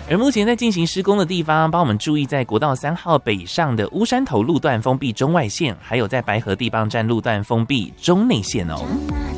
而目前在进行施工的地方，帮我们注意在国道3号北上的乌山头路段封闭中外线，还有在白河地磅站路段封闭中内线哦。